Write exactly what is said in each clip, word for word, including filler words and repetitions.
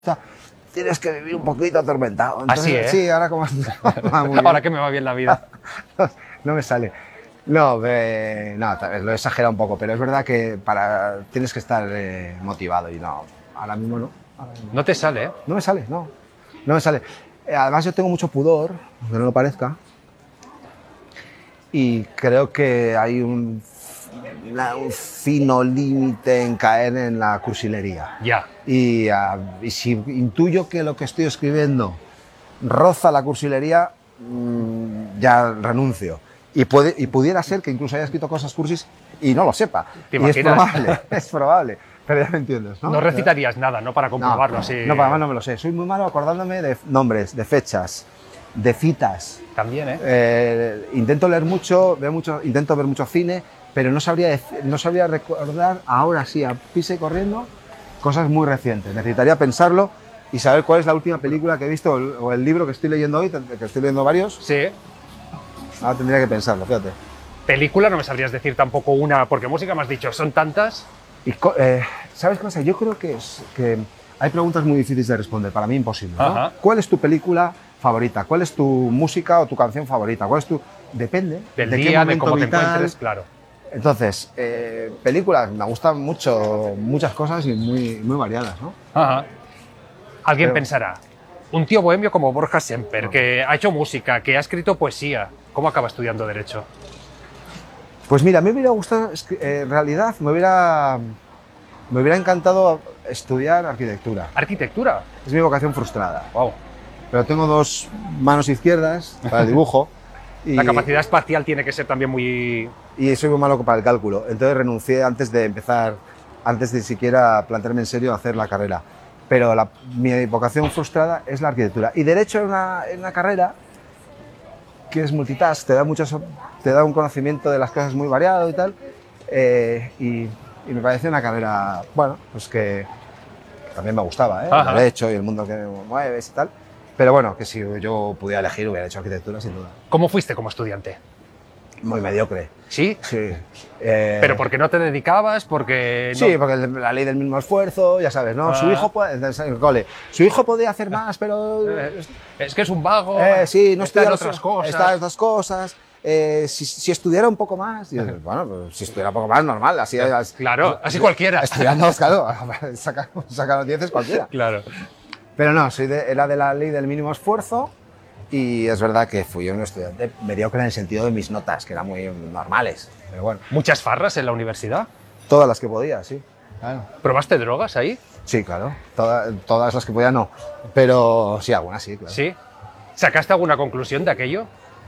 sea, tienes que vivir un poquito atormentado. Entonces, así, ¿eh? Sí, ahora como... Ahora que me va bien la vida. No me sale. No, eh, no, lo he exagerado un poco, pero es verdad que para, tienes que estar eh, motivado y no, ahora mismo no. Ahora mismo. No te sale, ¿eh? No me sale, no. No me sale. Eh, Además yo tengo mucho pudor, aunque no lo parezca, y creo que hay un, una, un fino límite en caer en la cursilería. Ya. Y, uh, y si intuyo que lo que estoy escribiendo roza la cursilería, mmm, ya renuncio. Y, puede, y pudiera ser que incluso haya escrito cosas cursis y no lo sepa. ¿Te y es imaginas? probable, es probable. Pero ya me entiendes, ¿no? No recitarías nada, ¿no? Para comprobarlo, no, así. No, para más no me lo sé. Soy muy malo acordándome de nombres, de fechas, de citas. También, ¿eh? Eh, intento leer mucho, veo mucho, intento ver mucho cine, pero no sabría, no sabría recordar ahora sí, a pise corriendo, cosas muy recientes. Necesitaría pensarlo y saber cuál es la última película que he visto o el, o el libro que estoy leyendo hoy, que estoy leyendo varios. Sí. Ahora tendría que pensarlo, fíjate. Película no me sabrías decir tampoco una, porque música me has dicho, son tantas. Y, eh, ¿sabes qué pasa? Yo creo que, es, que hay preguntas muy difíciles de responder, para mí imposible, ¿no? ¿Cuál es tu película favorita? ¿Cuál es tu música o tu canción favorita? ¿Cuál es tu...? Depende. Del de día, qué momento de cómo vital. te encuentres, claro. Entonces, eh, películas, me gustan mucho, muchas cosas y muy, muy variadas, ¿no? Ajá. Alguien Pero, pensará, un tío bohemio como Borja Semper, no. que ha hecho música, que ha escrito poesía, ¿cómo acaba estudiando Derecho? Pues mira, me hubiera gustado, en realidad, me hubiera, me hubiera encantado estudiar arquitectura. ¿Arquitectura? Es mi vocación frustrada. Wow. Pero tengo dos manos izquierdas para el dibujo. Y, la capacidad espacial tiene que ser también muy... Y soy muy malo para el cálculo, entonces renuncié antes de empezar, antes de siquiera plantearme en serio a hacer la carrera. Pero la, mi vocación frustrada es la arquitectura. Y Derecho es una, es una carrera que es multitask, te da, muchas, te da un conocimiento de las cosas muy variado y tal. Eh, y, y me parece una carrera, bueno, pues que, que también me gustaba, ¿eh? El Derecho y el mundo que mueves y tal. Pero bueno, que si yo pudiera elegir hubiera hecho arquitectura sin duda. ¿Cómo fuiste como estudiante? Muy mediocre. ¿Sí? Sí. Eh... ¿Pero porque no te dedicabas? Porque no... Sí, porque la ley del mismo esfuerzo, ya sabes, ¿no? Ah. Su hijo puede... El cole. Su hijo podía hacer más, pero... Es que es un vago. Eh, sí, no está en los... otras cosas. Está en otras cosas. Eh, si, si estudiara un poco más... Y dices, bueno, pues, si estudiara un poco más, normal. Así, claro, así cualquiera. Estudiando, claro, sacar saca los dieces cualquiera. Claro. Pero no, soy de, era de la ley del mínimo esfuerzo y es verdad que fui un estudiante mediocre en el sentido de mis notas, que eran muy normales. Pero bueno. ¿Muchas farras en la universidad? Todas las que podía, sí. Claro. ¿Probaste drogas ahí? Sí, claro. Toda, todas las que podía no. Pero sí, algunas sí, claro. ¿Sí? ¿Sacaste alguna conclusión de aquello?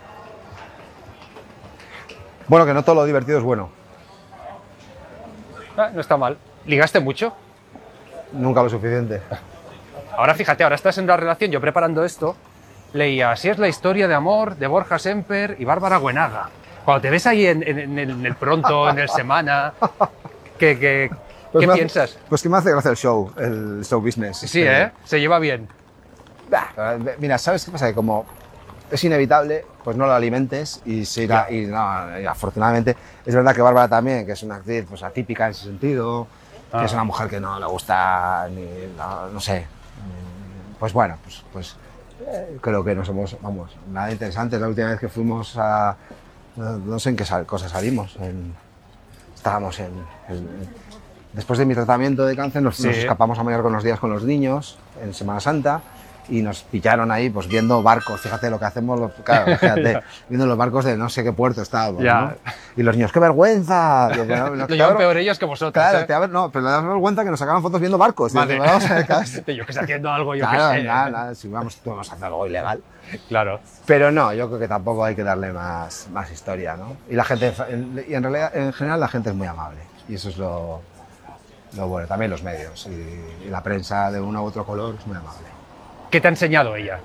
Bueno, que no todo lo divertido es bueno. Ah, no está mal. ¿Ligaste mucho? Nunca lo suficiente. Ahora fíjate, ahora estás en una relación, yo preparando esto, leía, así es la historia de amor de Borja Semper y Bárbara Buenaga. Cuando te ves ahí en, en, en, el, en el Pronto, en el Semana, ¿qué, qué, pues ¿qué me piensas? Hace, pues que me hace gracia el show, el show business. Sí, ¿eh? Se lleva bien. Bah, mira, ¿sabes qué pasa? Que como es inevitable, pues no lo alimentes y se irá. Y, no, y afortunadamente, es verdad que Bárbara también, que es una actriz pues, atípica en ese sentido, ah. que es una mujer que no le gusta, ni, no, no sé. Pues bueno, pues, pues eh, creo que no somos, vamos, nada interesante. La última vez que fuimos a, no, no sé en qué sal, cosa salimos, en, estábamos en, en, después de mi tratamiento de cáncer nos, sí. nos escapamos a Mallorca unos días con los niños en Semana Santa y nos pillaron ahí pues viendo barcos, fíjate lo que hacemos, los, claro, fíjate, viendo los barcos de no sé qué puerto estábamos, ¿no? Y los niños, ¡qué vergüenza! Lo llevan claro, peor ellos que vosotros. Claro, ¿eh? te da, no, pero me da vergüenza que nos sacaban fotos viendo barcos. Vale. Dices, vamos a ver, claro. Yo que estoy haciendo algo, yo claro, que sé. Nada, nada, si vamos, vamos a hacer algo ilegal. Claro. Pero no, yo creo que tampoco hay que darle más, más historia, ¿no? Y la gente, y en realidad, en general, la gente es muy amable. Y eso es lo, lo bueno. También los medios y, y la prensa de uno u otro color es muy amable. ¿Qué te ha enseñado ella?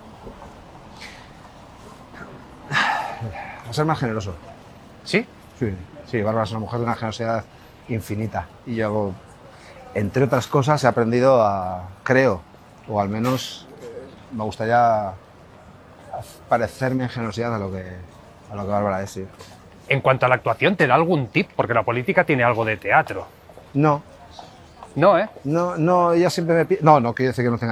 A ser más generoso. ¿Sí? Sí, sí, Bárbara es una mujer de una generosidad infinita. Y yo, entre otras cosas, he aprendido a, creo, o al menos eh, me gustaría parecerme en generosidad a lo que, a lo que Bárbara es, sí. En cuanto a la actuación, ¿te da algún tip? Porque la política tiene algo de teatro. No. No, ¿eh? No, no, ella siempre me pide... No, no quiere decir que no tenga